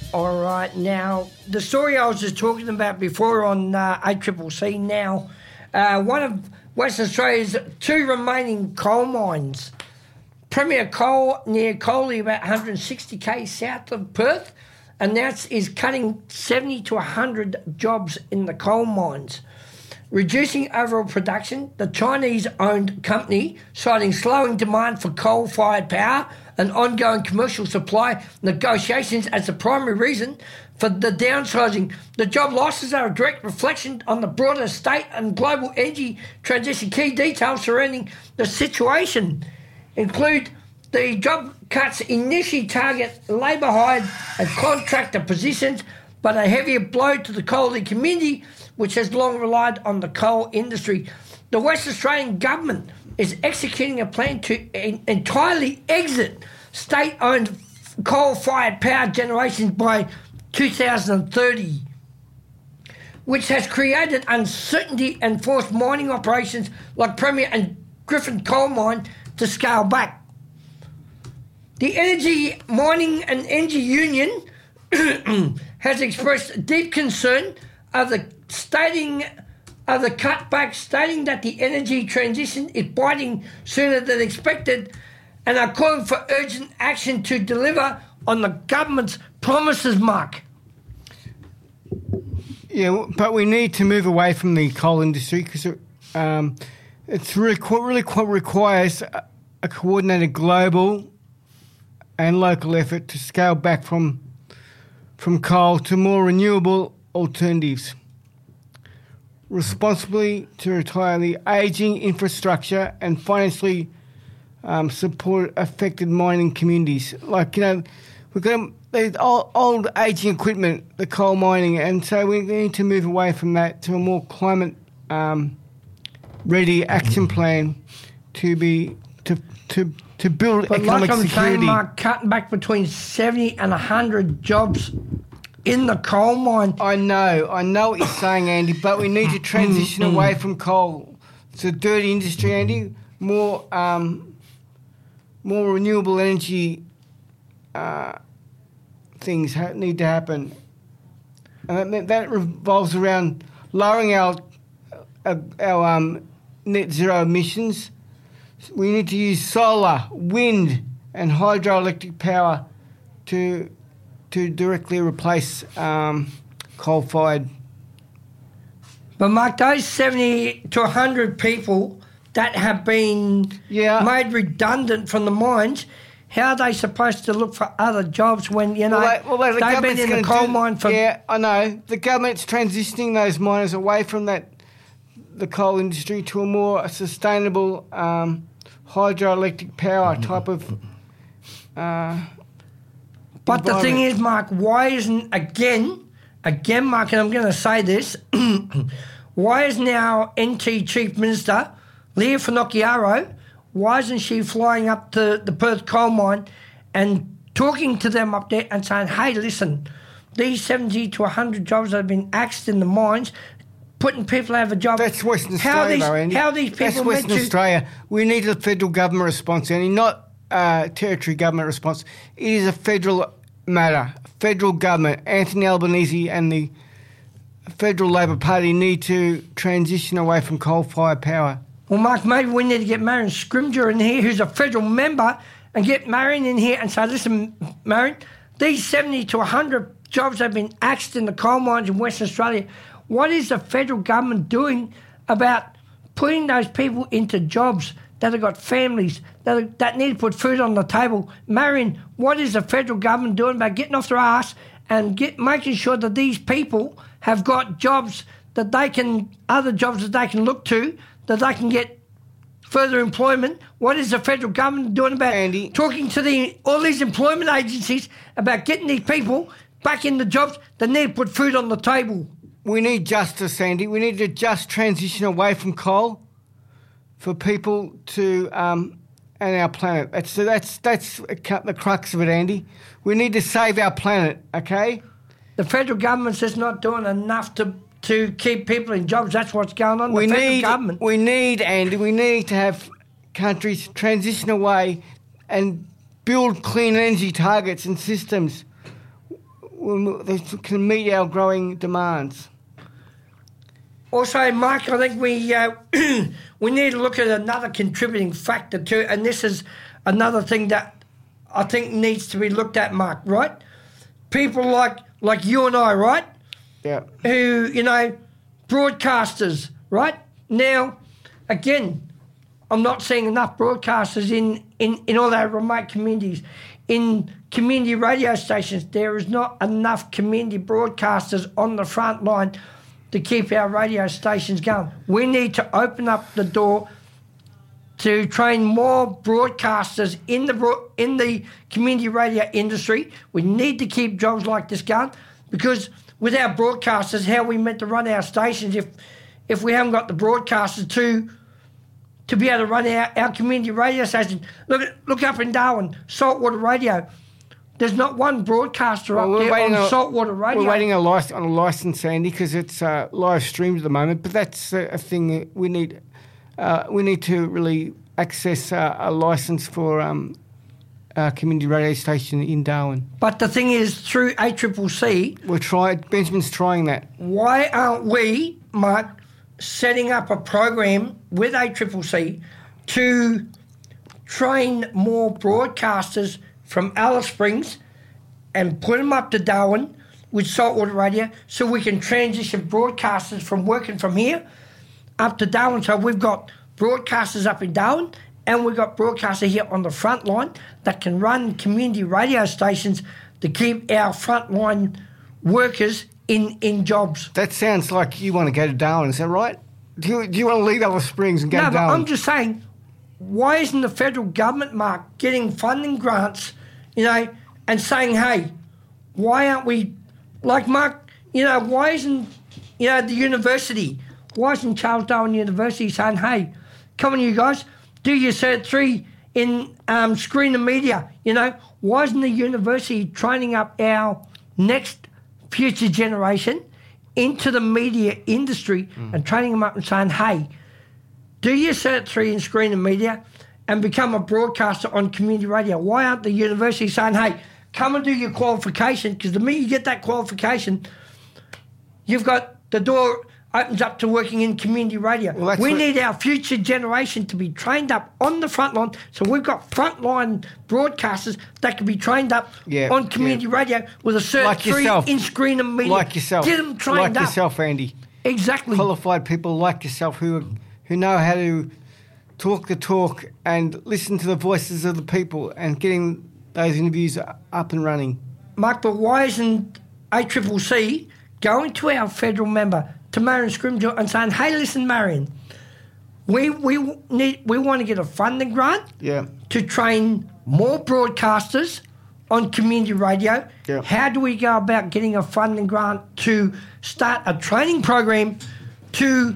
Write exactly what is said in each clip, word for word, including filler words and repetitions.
All right, now, the story I was just talking about before on uh, A C C C now, uh, one of Western Australia's two remaining coal mines, Premier Coal near Coley, about one hundred sixty k's south of Perth, announced is cutting seventy to one hundred jobs in the coal mines. Reducing overall production, the Chinese-owned company, citing slowing demand for coal-fired power and ongoing commercial supply negotiations as the primary reason for the downsizing. The job losses are a direct reflection on the broader state and global energy transition. Key details surrounding the situation include the job cuts initially target labour-hired and contractor positions, but a heavier blow to the coaling community, which has long relied on the coal industry. The West Australian government is executing a plan to en- entirely exit state-owned coal-fired power generation by two thousand thirty, which has created uncertainty and forced mining operations like Premier and Griffin Coal Mine to scale back. The Energy Mining and Energy Union has expressed deep concern of the stating of the cutback, stating that the energy transition is biting sooner than expected, and are calling for urgent action to deliver on the government's promises, Mark. Yeah, but we need to move away from the coal industry because it, um, it's really, really requires a, a coordinated global and local effort to scale back from from coal to more renewable alternatives. Responsibly to retire the ageing infrastructure and financially um, support affected mining communities. Like, you know, we've got the old, old ageing equipment, the coal mining, and so we need to move away from that to a more climate um, ready action plan to be to to to build but economic like I'm security. saying, Mark, cutting back between seventy and one hundred jobs in the coal mine. I know, I know what you're saying, Andy, but we need to transition away from coal. It's a dirty industry, Andy. More, um, more renewable energy uh, things ha- need to happen, and that, that revolves around lowering our uh, our um, net zero emissions. We need to use solar, wind, and hydroelectric power to. to directly replace um, coal-fired. But Mark, those seventy to one hundred people that have been yeah. made redundant from the mines, how are they supposed to look for other jobs when, you know, well, they, well, the they've been in the coal do, mine for... Yeah, I know. The government's transitioning those miners away from that the coal industry to a more sustainable um, hydroelectric power type of... Uh, But the thing is, Mark, why isn't, again, again, Mark, and I'm going to say this, why is now N T Chief Minister Leah Finocchiaro, why isn't she flying up to the Perth coal mine and talking to them up there and saying, hey, listen, these seventy to one hundred jobs that have been axed in the mines, putting people out of a job. That's Western how Australia, these, though, Andy. How are these people That's Western meant to... Australia. We need a federal government response, Andy, not uh, territory government response. It is a federal matter. Federal government, Anthony Albanese and the Federal Labor Party need to transition away from coal-fired power. Well, Mark, maybe we need to get Marion Scrimgeour in here, who's a federal member, and get Marion in here and say, listen, Marion, these seventy to one hundred jobs have been axed in the coal mines in Western Australia. What is the federal government doing about putting those people into jobs that have got families, that, are, that need to put food on the table? Marion, what is the federal government doing about getting off their ass and get, making sure that these people have got jobs that they can, other jobs that they can look to, that they can get further employment? What is the federal government doing about Andy, talking to the all these employment agencies about getting these people back in the jobs that need to put food on the table? We need justice, Andy. We need to just transition away from coal for people to um, and our planet. That's that's that's the crux of it, Andy. We need to save our planet, okay? The federal government's just not doing enough to to keep people in jobs. That's what's going on. The we federal need, government. We need, Andy, we need to have countries transition away and build clean energy targets and systems. will, they can meet our growing demands. Also, Mark, I think we uh, we need to look at another contributing factor too, and this is another thing that I think needs to be looked at, Mark, right? People like like you and I, right? Yeah. Who, you know, broadcasters, right? Now, again, I'm not seeing enough broadcasters in, in, in all our remote communities. In community radio stations, there is not enough community broadcasters on the front line to keep our radio stations going. We need to open up the door to train more broadcasters in the bro- in the community radio industry. We need to keep jobs like this going, because without broadcasters, how are we meant to run our stations if if we haven't got the broadcasters to to be able to run our, our community radio station? Look at, look up in Darwin, Saltwater Radio. There's not one broadcaster Well, up we're there on waiting on- Saltwater Radio. We're waiting a lic- on a license, Andy, because it's uh, live streamed at the moment. But that's a, a thing that we need. Uh, we need to really access uh, a license for um, a community radio station in Darwin. But the thing is, through A C C C, We're trying. Benjamin's trying that. why aren't we, Mark, setting up a program with A C C C to train more broadcasters from Alice Springs and put them up to Darwin with Saltwater Radio, so we can transition broadcasters from working from here up to Darwin? So we've got broadcasters up in Darwin and we've got broadcasters here on the front line that can run community radio stations to keep our frontline workers in, in jobs. That sounds like you want to go to Darwin. Is that right? Do you, do you want to leave Alice Springs and go No, to but Darwin? I'm just saying, why isn't the federal government, Mark, getting funding grants, you know, and saying, hey, why aren't we, like, Mark, you know, why isn't, you know, the university, why isn't Charles Darwin University saying, hey, come on, you guys, do your Cert three in um, screen and media, you know? Why isn't the university training up our next future generation into the media industry mm. and training them up and saying, hey, do your Cert three in screen and media and become a broadcaster on community radio? Why aren't the university saying, hey, come and do your qualification? Because the minute you get that qualification, you've got the door opens up to working in community radio. Well, we what... need our future generation to be trained up on the front line. So we've got frontline broadcasters that can be trained up yeah, on community yeah. radio with a Cert like three yourself. in screen and media. Like yourself. Get them trained like up. Like yourself, Andy. Exactly. Qualified people like yourself who who know how to talk the talk and listen to the voices of the people and getting those interviews up and running. Mark, but why isn't A C C C going to our federal member, to Marion Scrimgeour, and saying, hey, listen, Marion, we we need we want to get a funding grant yeah. to train more broadcasters on community radio. Yeah. How do we go about getting a funding grant to start a training program to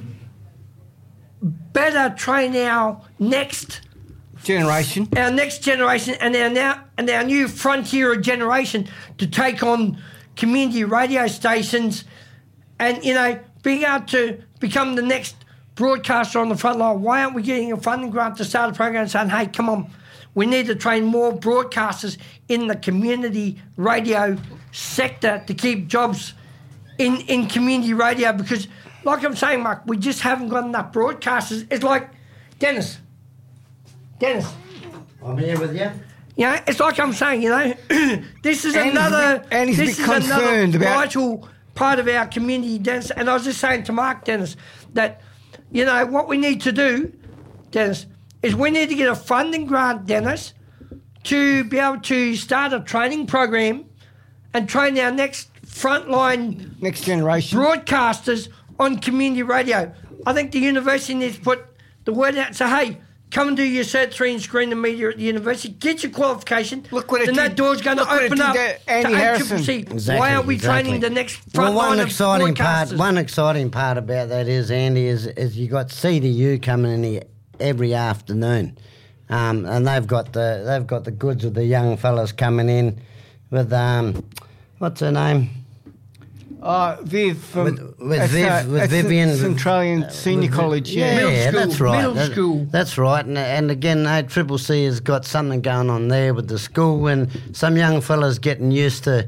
better train our next generation, our next generation, and our now and our new frontier generation to take on community radio stations, and you know, being able to become the next broadcaster on the front line? Why aren't we getting a funding grant to start a program and saying, hey, come on, we need to train more broadcasters in the community radio sector to keep jobs in, in community radio? Because, like I'm saying, Mark, we just haven't got enough broadcasters. It's like, Dennis, Dennis. I'm here with you. You know, it's like I'm saying, you know, this is Andy's another, a bit, Andy's this a is bit another concerned about vital part of our community, Dennis. And I was just saying to Mark, Dennis, that, you know, what we need to do, Dennis, is we need to get a funding grant, Dennis, to be able to start a training program and train our next frontline next generation broadcasters on community radio. I think the university needs to put the word out and say, hey, come and do your Cert three in screen and media at the university. Get your qualification. Look what it then did. that door's going to open up to Andy A C C C. Exactly, Why aren't we exactly. training the next front Well, one line exciting of part, broadcasters? one exciting part about that is, Andy, is is you got C D U coming in here every afternoon, um, and they've got the they've got the goods of the young fellas coming in with um, what's her name? Uh, Viv from With- with that's, Viv- uh, with that's Vivian- the Centralian uh, Senior with- College. Yeah, Yeah, Middle school, that's right. middle That- school. That's right. And, and again, A C C C has got something going on there with the school, and some young fellas getting used to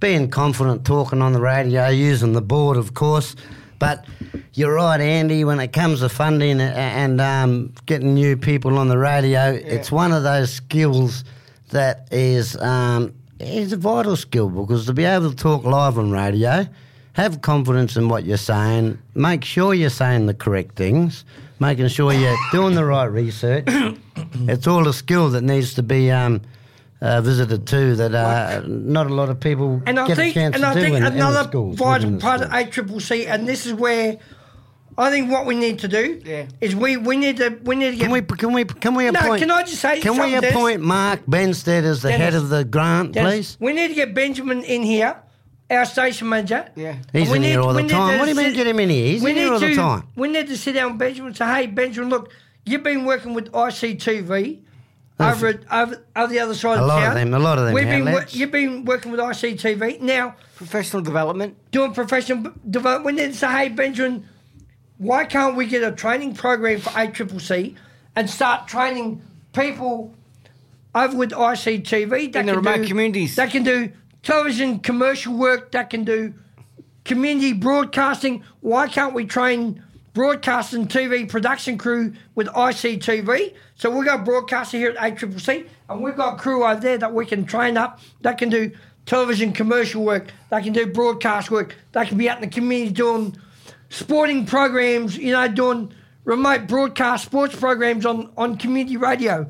being confident, talking on the radio, using the board, of course. But you're right, Andy, when it comes to funding and um, getting new people on the radio, yeah. it's one of those skills that is um, is a vital skill, because to be able to talk live on radio, have confidence in what you're saying, make sure you're saying the correct things, making sure you're doing the right research. It's all a skill that needs to be um, uh, visited too, that uh, not a lot of people and get I think, a chance and to I do think in, another in the schools. vital the part schools. of A C C C, and this is where I think what we need to do yeah. is we, we need to we need to get. Can we can we can we appoint? No, can I just say Can we something, appoint Dennis? Mark Benstead as the Dennis, head of the grant, Dennis, please? We need to get Benjamin in here, our station manager. Yeah. He's we in need- here all we the need time. to What do you mean sit- get him in here? He's we in here need all to, the time. We need to sit down with Benjamin and say, hey, Benjamin, look, you've been working with I C T V over, at, over, over the other side A of lot town. of them, a lot of them We've been, wor- outlets. You've been working with I C T V. Now, Professional development. doing professional b- development, we need to say, hey, Benjamin, why can't we get a training program for A C C C and start training people over with I C T V that In the can remote do, communities. that can do television commercial work, that can do community broadcasting. Why can't we train broadcasting T V production crew with I C T V? So we've got broadcaster here at A C C C, and we've got crew over there that we can train up that can do television commercial work, that can do broadcast work, that can be out in the community doing sporting programs, you know, doing remote broadcast sports programs on, on community radio.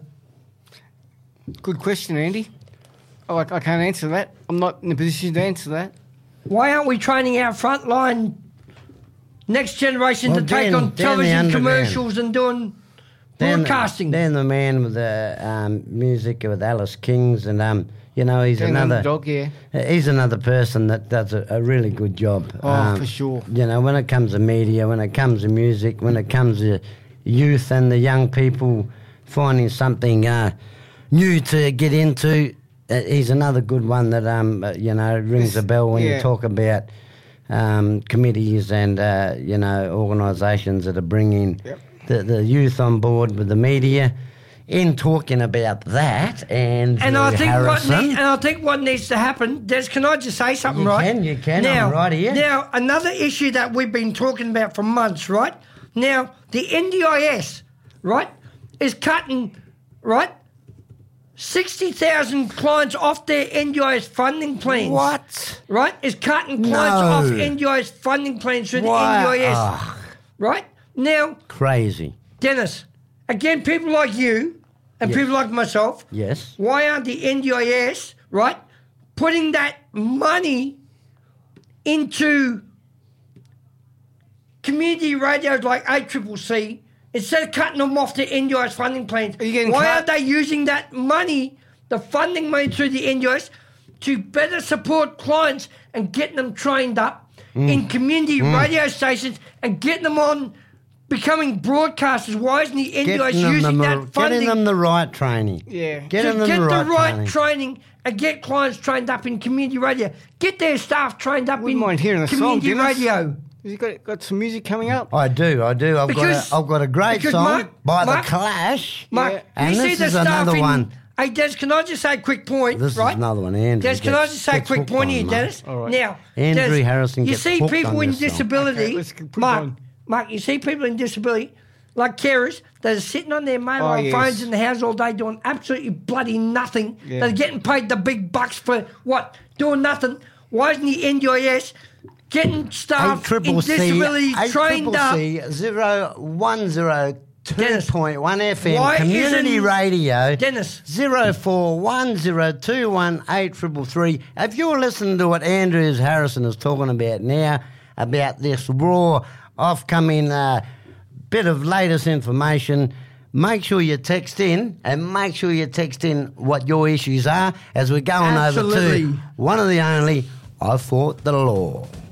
Good question, Andy. Oh, I, I can't answer that. I'm not in a position to answer that. Why aren't we training our frontline next generation Well, to take down- on down the television underground. commercials and doing Dan- broadcasting? Dan, the man with the um, music with Alice Kings, and um, you know, he's Dan another Underdog, yeah. He's another person that does a, a really good job. Oh, Um, for sure. You know, when it comes to media, when it comes to music, when it comes to youth and the young people finding something uh, new to get into, uh, he's another good one that um, uh, you know, rings a bell when yeah. you talk about um, committees and uh, you know, organisations that are bringing Yep. the, the youth on board with the media. In talking about that, and And I think what Harrison, need, and I think what needs to happen, Des, can I just say something, You right? can, you can, Now, I'm right here. Now, another issue that we've been talking about for months, right? Now, the N D I S, right, is cutting, right, sixty thousand clients off their N D I S funding plans. What? Right? Is cutting clients No. off N D I S funding plans through Why? the N D I S. Ugh. Right? Now, Crazy. Dennis, again, people like you and Yes. people like myself, Yes. why aren't the N D I S, right, putting that money into community radios like A C C C instead of cutting them off the N D I S funding plans? Are you getting Why cut? aren't they using that money, the funding money through the N D I S, to better support clients and getting them trained up Mm. in community radio stations and getting them on becoming broadcasters? Why isn't the N D I S Getting them, using the, that funding getting them the right training. Yeah. Getting to them get the right, the right training. training and get clients trained up in community radio? Get their staff trained up Wouldn't in mind hearing a song, community Dennis. radio. Have you got, got some music coming up? I do, I do. I've Because- got a, I've got a great because song Mark- by Mark- The Clash. Mark, Yeah. And you this see is the staff another in, one. Hey, Des, can I just say a quick point? This right? is another one, Andrew. Des, can I gets- just say a gets quick hooked point on, here, mate. Dennis? All right. Now, Andrew Des, Harrison you gets see hooked people on in this song. disability, Okay, let's put it Mark, on. Mark, you see people in disability, like carers, that are sitting on their mobile Oh, yes. phones in the house all day doing absolutely bloody nothing. Yeah. They're getting paid the big bucks for what? Doing nothing. Why isn't the N D I S getting staff in disability trained up? zero one zero two Dennis, point one F M why community isn't- radio. Dennis. Zero four one zero two one eight triple three. If you're listening to what Andrews Harrison is talking about now, about this raw, off-coming uh, bit of latest information, make sure you text in and make sure you text in what your issues are as we're going over Absolutely. to one of the only I Fought the Law.